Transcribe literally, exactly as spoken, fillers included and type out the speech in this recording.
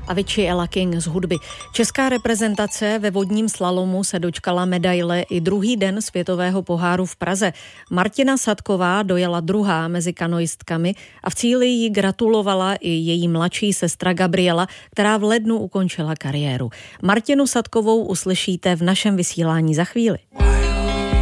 Avicii Ella King z hudby. Česká reprezentace ve vodním slalomu se dočkala medaile i druhý den světového poháru v Praze. Martina Sadková dojela druhá mezi kanoistkami a v cíli jí gratulovala i její mladší sestra Gabriela, která v lednu ukončila kariéru. Martinu Sadkovou uslyšíte v našem vysílání za chvíli.